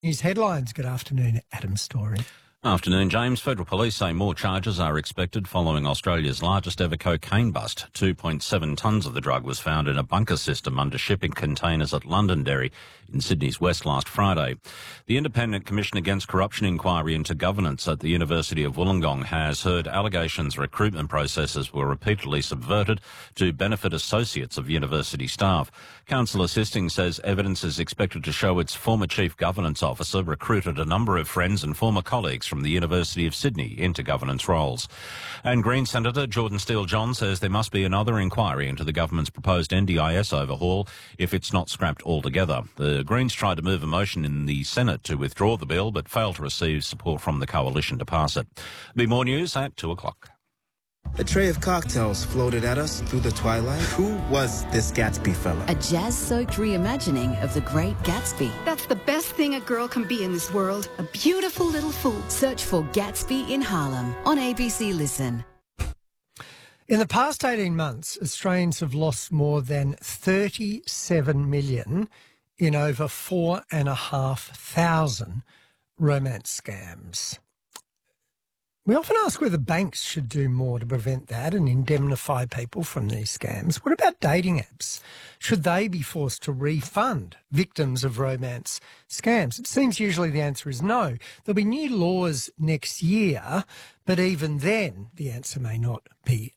News headlines. Good afternoon, Adam Story. Afternoon, James. Federal Police say more charges are expected following Australia's largest ever cocaine bust. 2.7 tonnes of the drug was found in a bunker system under shipping containers at Londonderry in Sydney's west last Friday. The Independent Commission Against Corruption inquiry into governance at the University of Wollongong has heard allegations recruitment processes were repeatedly subverted to benefit associates of university staff. Counsel Assisting says evidence is expected to show its former chief governance officer recruited a number of friends and former colleagues from the University of Sydney into governance roles. And Green Senator Jordan Steele-John says there must be another inquiry into the government's proposed NDIS overhaul if it's not scrapped altogether. The Greens tried to move a motion in the Senate to withdraw the bill but failed to receive support from the coalition to pass it. There'll be more news at 2 o'clock. A tray of cocktails floated at us through the twilight. Who was this Gatsby fella? A jazz-soaked reimagining of The Great Gatsby. That's the best thing a girl can be in this world. A beautiful little fool. Search for Gatsby in Harlem on ABC Listen. In the past 18 months, Australians have lost more than 37 million in over 4,500 romance scams. We often ask whether banks should do more to prevent that and indemnify people from these scams. What about dating apps? Should they be forced to refund victims of romance scams? It seems usually the answer is no. There'll be new laws next year, but even then the answer may not be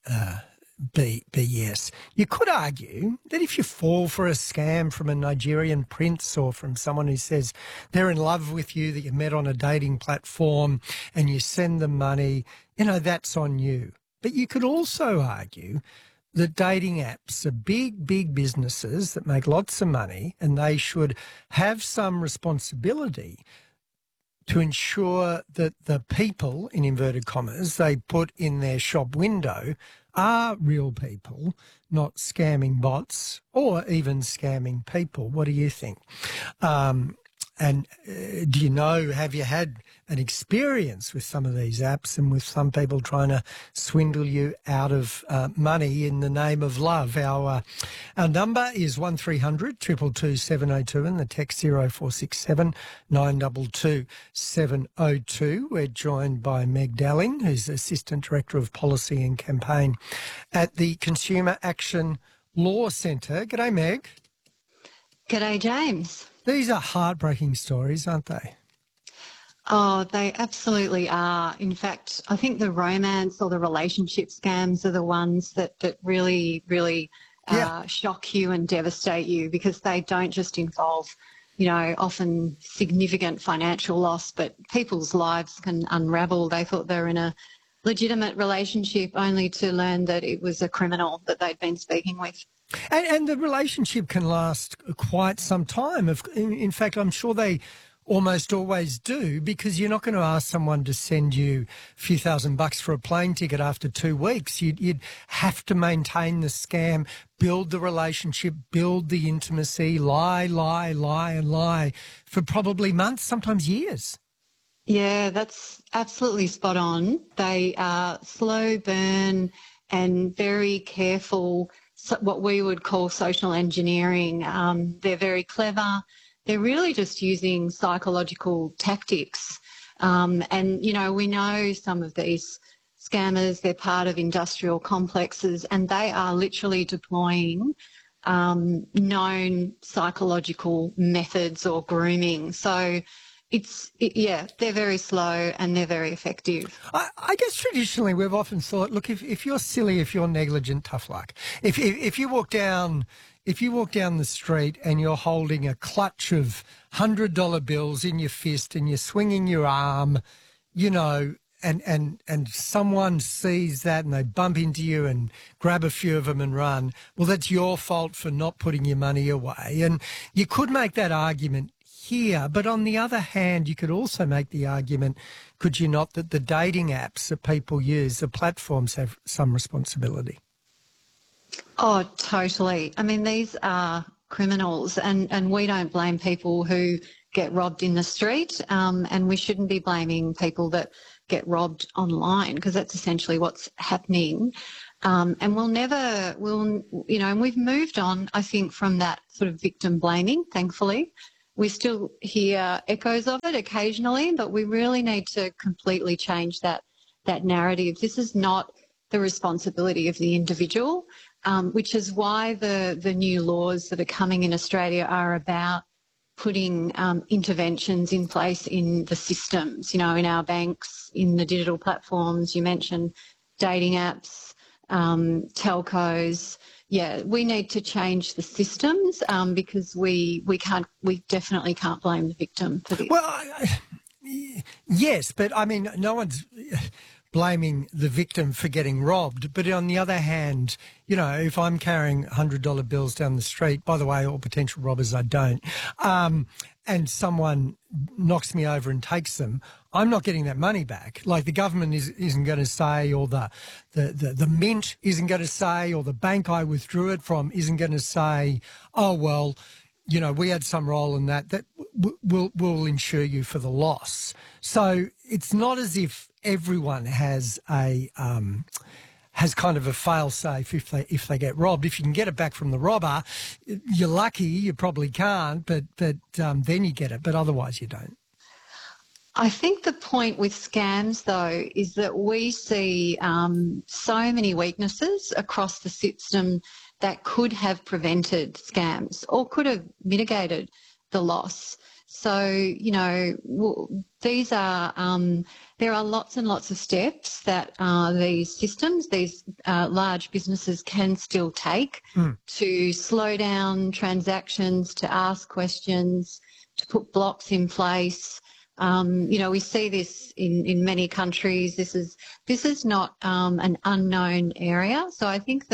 yes. You could argue that if you fall for a scam from a Nigerian prince or from someone who says they're in love with you, that you met on a dating platform and you send them money, that's on you. But you could also argue that dating apps are big, big businesses that make lots of money and they should have some responsibility to ensure that the people, in inverted commas, they put in their shop window are real people, not scamming bots or even scamming people. What do you think? And do you know, have you had an experience with some of these apps and with some people trying to swindle you out of money in the name of love? Our number is 1300 222 702 and the text 0467 922 702. We're joined by Meg Dalling, who's Assistant Director of Policy and Campaign at the Consumer Action Law Centre. G'day, Meg. G'day, James. These are heartbreaking stories, aren't they? Oh, they absolutely are. In fact, I think the romance or the relationship scams are the ones that really, really shock you and devastate you, because they don't just involve, often significant financial loss, but people's lives can unravel. They thought they were in a legitimate relationship only to learn that it was a criminal that they'd been speaking with. And the relationship can last quite some time. In fact, I'm sure they almost always do, because you're not going to ask someone to send you a few $1,000 for a plane ticket after 2 weeks. You'd have to maintain the scam, build the relationship, build the intimacy, lie for probably months, sometimes years. Yeah, that's absolutely spot on. They are slow burn and very careful, what we would call social engineering. They're very clever. They're really just using psychological tactics. And, we know some of these scammers, they're part of industrial complexes, and they are literally deploying known psychological methods or grooming. So they're very slow and they're very effective. I guess traditionally we've often thought, look, if you're silly, if you're negligent, tough luck. If you walk down the street and you're holding a clutch of $100 bills in your fist and you're swinging your arm, and someone sees that and they bump into you and grab a few of them and run, well, that's your fault for not putting your money away. And you could make that argument here, but on the other hand, you could also make the argument, could you not, that the dating apps that people use, the platforms, have some responsibility? Oh, totally. I mean, these are criminals, and we don't blame people who get robbed in the street, and we shouldn't be blaming people that get robbed online, because that's essentially what's happening. And and we've moved on, I think, from that sort of victim blaming, thankfully. we still hear echoes of it occasionally, but we really need to completely change that narrative. This is not the responsibility of the individual, which is why the new laws that are coming in Australia are about putting interventions in place in the systems, in our banks, in the digital platforms. You mentioned dating apps, telcos. Yeah, we need to change the systems because we definitely can't blame the victim for this. Well, yes, but I mean, no one's blaming the victim for getting robbed. But on the other hand, if I'm carrying $100 bills down the street, by the way, all potential robbers, I don't, and someone knocks me over and takes them, I'm not getting that money back. Like the government isn't going to say, or the mint isn't going to say, or the bank I withdrew it from isn't going to say, oh, well, we had some role in that will insure you for the loss. So it's not as if everyone has kind of a fail-safe if they get robbed. If you can get it back from the robber, you're lucky. You probably can't, but then you get it. But otherwise, you don't. I think the point with scams, though, is that we see so many weaknesses across the system that could have prevented scams or could have mitigated the loss. So, these are there are lots and lots of steps that these systems, these large businesses can still take to slow down transactions, to ask questions, to put blocks in place. We see this in many countries. This is not an unknown area. So I think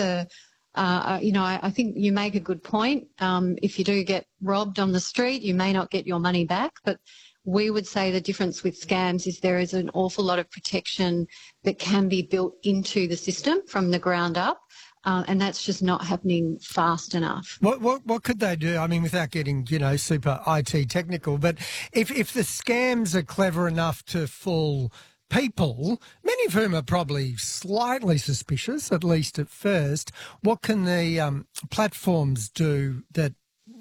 I think you make a good point. If you do get robbed on the street, you may not get your money back, but we would say the difference with scams is there is an awful lot of protection that can be built into the system from the ground up. And that's just not happening fast enough. What could they do? I mean, without getting, super IT technical, but if the scams are clever enough to fool people, many of whom are probably slightly suspicious, at least at first, what can the platforms do that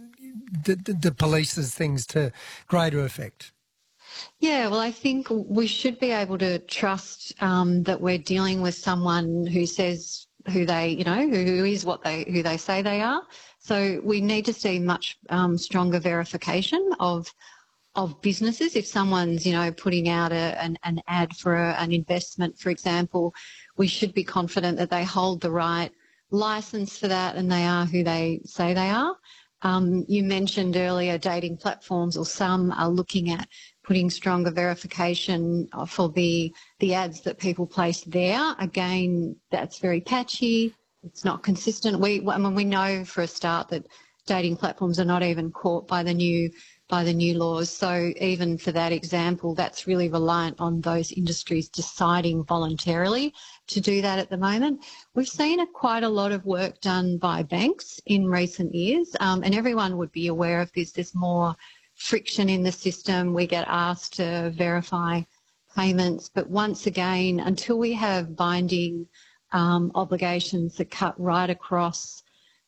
polices things to greater effect? Yeah, well, I think we should be able to trust that we're dealing with someone who says who they, who is who they say they are. So we need to see much stronger verification of businesses. If someone's, putting out an ad for an investment, for example, we should be confident that they hold the right license for that and they are who they say they are. You mentioned earlier dating platforms, or some are looking at putting stronger verification for the ads that people place there. Again, that's very patchy. It's not consistent. We know for a start that dating platforms are not even caught by the new laws. So even for that example, that's really reliant on those industries deciding voluntarily to do that at the moment. We've seen quite a lot of work done by banks in recent years, and everyone would be aware of this. There's more friction in the system. We get asked to verify payments, but once again, until we have binding obligations that cut right across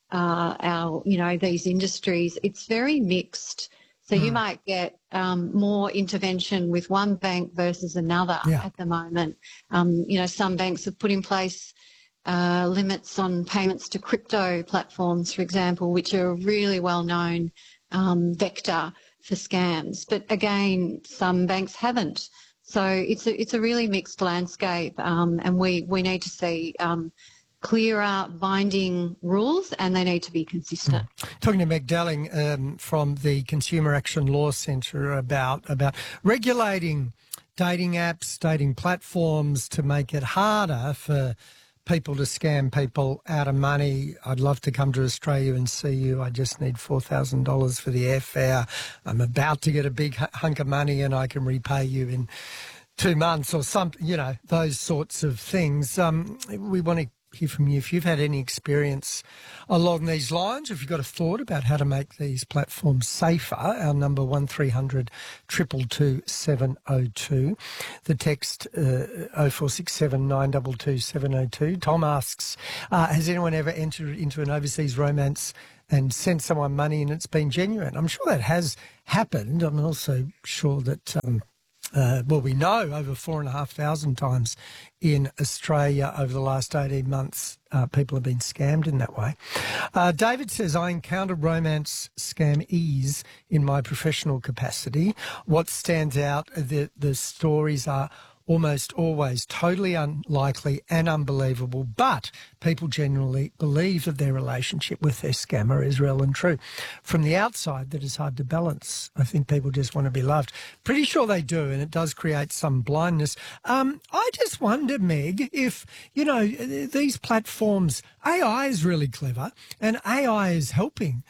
these industries, it's very mixed. So you might get more intervention with one bank versus another at the moment. Some banks have put in place limits on payments to crypto platforms, for example, which are a really well-known vector for scams. But again, some banks haven't. So it's a really mixed landscape, and we need to see clearer binding rules, and they need to be consistent. Talking to Meg Delling from the Consumer Action Law Centre about regulating dating apps, dating platforms to make it harder for people to scam people out of money. I'd love to come to Australia and see you. I just need $4,000 for the airfare. I'm about to get a big hunk of money and I can repay you in 2 months or something, those sorts of things. We want to hear from you if you've had any experience along these lines. If you've got a thought about how to make these platforms safer, our number 1300 222 702. The text 0467 922 702. Tom asks, has anyone ever entered into an overseas romance and sent someone money and it's been genuine? I'm sure that has happened. I'm also sure that... we know over 4,500 times in Australia over the last 18 months, people have been scammed in that way. David says, I encountered romance scammees in my professional capacity. What stands out, the stories are almost always totally unlikely and unbelievable, but people genuinely believe that their relationship with their scammer is real and true. From the outside, that is hard to balance. I think people just want to be loved. Pretty sure they do, and it does create some blindness. I just wonder, Meg, if, these platforms, AI is really clever, and AI is helping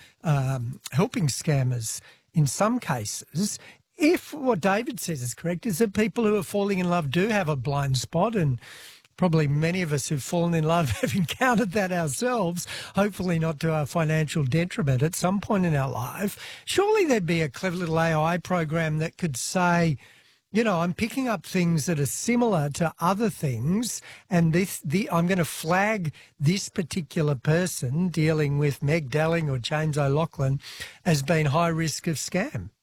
scammers in some cases. If what David says is correct, is that people who are falling in love do have a blind spot, and probably many of us who've fallen in love have encountered that ourselves, hopefully not to our financial detriment at some point in our life. Surely there'd be a clever little AI program that could say, I'm picking up things that are similar to other things, and I'm going to flag this particular person dealing with Meg Delling or James O'Loughlin as being high risk of scam.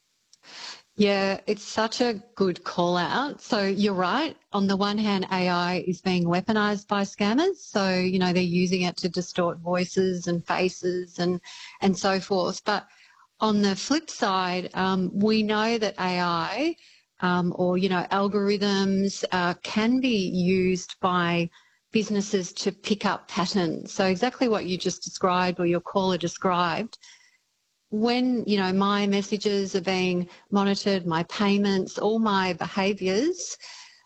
Yeah, it's such a good call out. So you're right. On the one hand, AI is being weaponized by scammers. So, they're using it to distort voices and faces and so forth. But on the flip side, we know that AI or algorithms can be used by businesses to pick up patterns. So exactly what you just described or your caller described. When, my messages are being monitored, my payments, all my behaviours,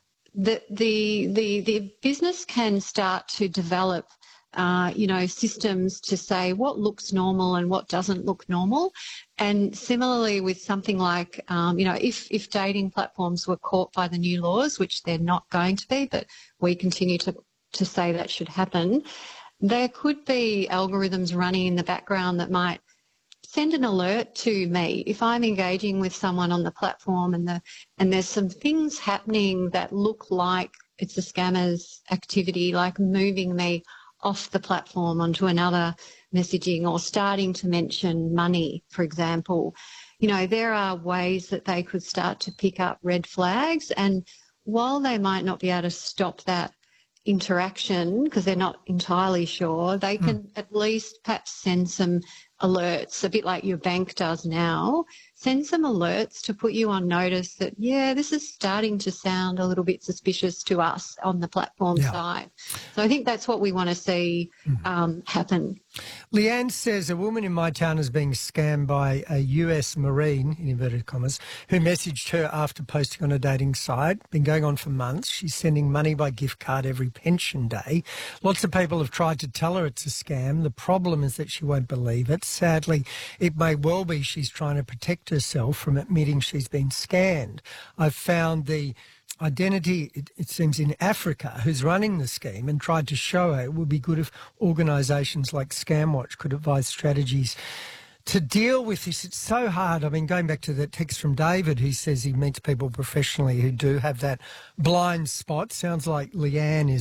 the business can start to develop, systems to say what looks normal and what doesn't look normal. And similarly with something like, if dating platforms were caught by the new laws, which they're not going to be, but we continue to say that should happen, there could be algorithms running in the background that might send an alert to me if I'm engaging with someone on the platform and there's some things happening that look like it's a scammer's activity, like moving me off the platform onto another messaging or starting to mention money, for example. There are ways that they could start to pick up red flags, and while they might not be able to stop that interaction because they're not entirely sure, they can at least perhaps send some alerts, a bit like your bank does now. Send some alerts to put you on notice that, this is starting to sound a little bit suspicious to us on the platform side. So I think that's what we want to see happen. Leanne says a woman in my town is being scammed by a US Marine, in inverted commas, who messaged her after posting on a dating site. Been going on for months. She's sending money by gift card every pension day. Lots of people have tried to tell her it's a scam. The problem is that she won't believe it. Sadly, it may well be she's trying to protect herself from admitting she's been scammed. I've found the identity, it seems, in Africa, who's running the scheme, and tried to show her it would be good if organisations like Scamwatch could advise strategies to deal with this. It's so hard. I mean, going back to that text from David, who says he meets people professionally who do have that blind spot. Sounds like Leanne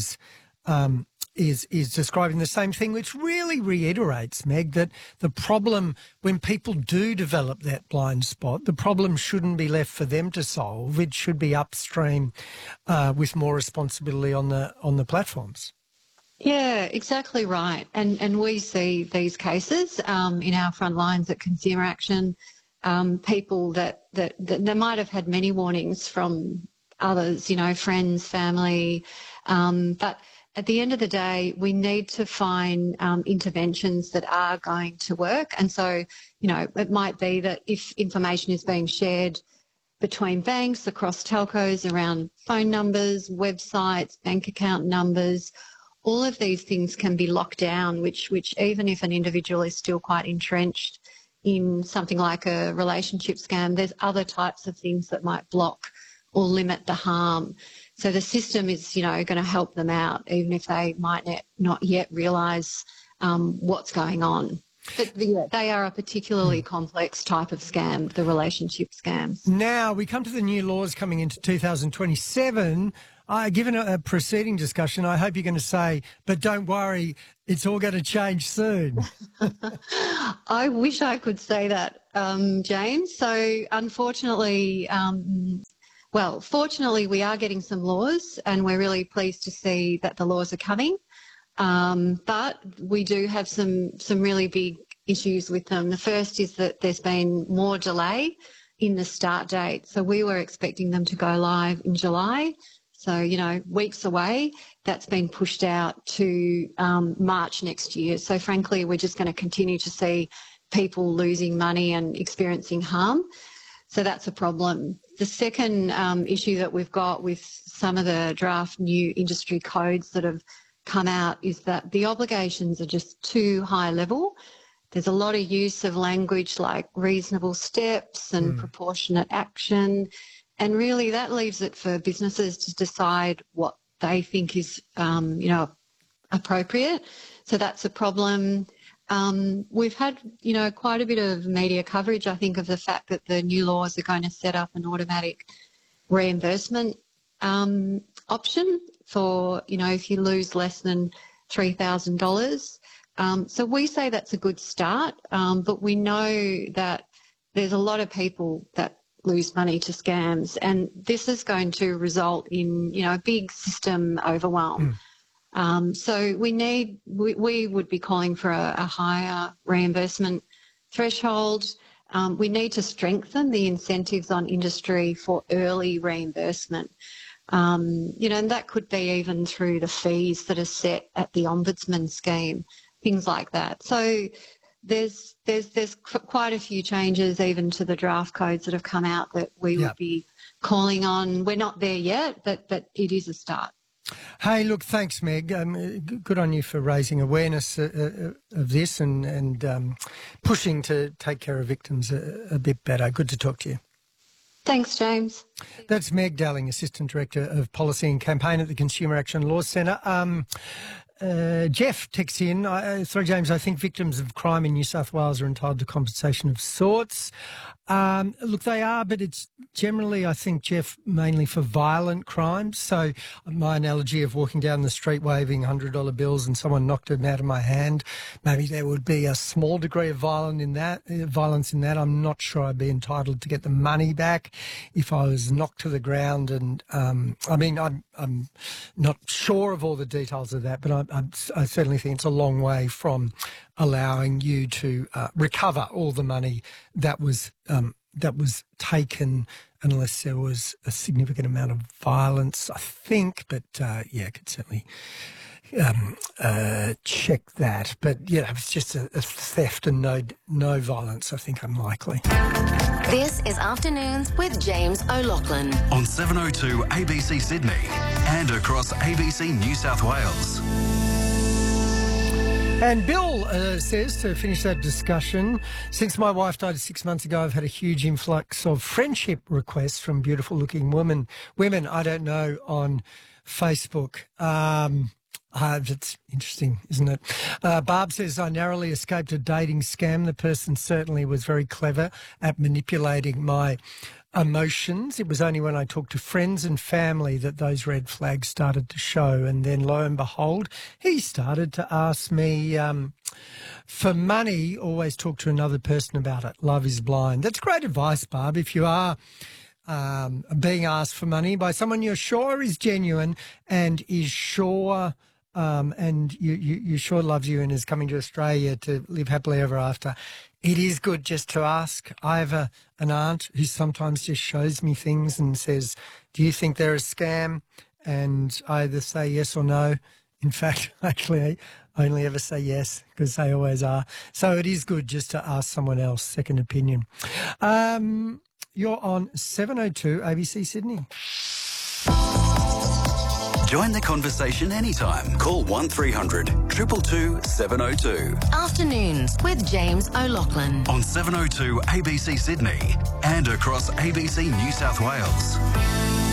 is describing the same thing, which really reiterates, Meg, that the problem when people do develop that blind spot, the problem shouldn't be left for them to solve. It should be upstream with more responsibility on the platforms. Yeah, exactly right. And we see these cases in our front lines at Consumer Action, people that they might have had many warnings from others, friends, family, but at the end of the day, we need to find interventions that are going to work. And so, it might be that if information is being shared between banks, across telcos, around phone numbers, websites, bank account numbers, all of these things can be locked down, which even if an individual is still quite entrenched in something like a relationship scam, there's other types of things that might block or limit the harm. So the system is, going to help them out, even if they might not yet realise what's going on. But they are a particularly complex type of scam, the relationship scams. Now, we come to the new laws coming into 2027. Given a preceding discussion, I hope you're going to say, but don't worry, it's all going to change soon. I wish I could say that, James. So unfortunately, fortunately, we are getting some laws, and we're really pleased to see that the laws are coming. But we do have some really big issues with them. The first is that there's been more delay in the start date. So we were expecting them to go live in July. So, weeks away. That's been pushed out to March next year. So frankly, we're just going to continue to see people losing money and experiencing harm. So that's a problem. The second issue that we've got with some of the draft new industry codes that have come out is that the obligations are just too high level. There's a lot of use of language like reasonable steps and proportionate action. And really that leaves it for businesses to decide what they think is, appropriate. So that's a problem. We've had, quite a bit of media coverage, I think, of the fact that the new laws are going to set up an automatic reimbursement option for, if you lose less than $3,000. So we say that's a good start, but we know that there's a lot of people that lose money to scams, and this is going to result in, a big system overwhelm. So we would be calling for a higher reimbursement threshold. We need to strengthen the incentives on industry for early reimbursement. And that could be even through the fees that are set at the Ombudsman scheme, things like that. So there's quite a few changes even to the draft codes that have come out that we would be calling on. We're not there yet, but it is a start. Hey, look, thanks, Meg. Good on you for raising awareness of this and pushing to take care of victims a bit better. Good to talk to you. Thanks, James. That's Meg Dowling, Assistant Director of Policy and Campaign at the Consumer Action Law Centre. Jeff texts in, sorry, James, I think victims of crime in New South Wales are entitled to compensation of sorts. Look, they are, but it's generally, I think, Jeff, mainly for violent crimes. So my analogy of walking down the street waving $100 bills and someone knocked them out of my hand, maybe there would be a small degree of violence in that. I'm not sure I'd be entitled to get the money back if I was knocked to the ground. And I'm not sure of all the details of that, but I certainly think it's a long way from allowing you to recover all the money that was taken, unless there was a significant amount of violence, I think. But could certainly check that. But if it's just a theft and no violence, I think unlikely. This is Afternoons with James O'Loughlin on 702 ABC Sydney and across ABC New South Wales. And Bill says, to finish that discussion, since my wife died 6 months ago, I've had a huge influx of friendship requests from beautiful-looking women, I don't know, on Facebook. That's interesting, isn't it? Barb says, I narrowly escaped a dating scam. The person certainly was very clever at manipulating my emotions. It was only when I talked to friends and family that those red flags started to show. And then lo and behold, he started to ask me for money. Always talk to another person about it. Love is blind. That's great advice, Barb. If you are being asked for money by someone you're sure is genuine and is sure and you sure loves you and is coming to Australia to live happily ever after, it is good just to ask. I have an aunt who sometimes just shows me things and says, do you think they're a scam? And I either say yes or no. In fact, actually, I only ever say yes because they always are. So it is good just to ask someone else, second opinion. You're on 702 ABC Sydney. Join the conversation anytime. Call 1300 222 702. Afternoons with James O'Loughlin on 702 ABC Sydney and across ABC New South Wales.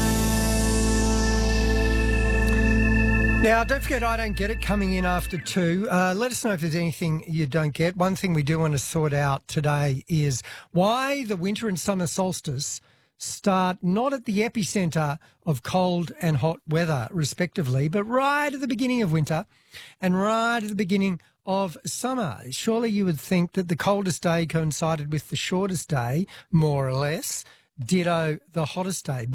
Now, don't forget, I Don't Get It coming in after 2. Let us know if there's anything you don't get. One thing we do want to sort out today is why the winter and summer solstice start not at the epicentre of cold and hot weather, respectively, but right at the beginning of winter and right at the beginning of summer. Surely you would think that the coldest day coincided with the shortest day, more or less. Ditto the hottest day.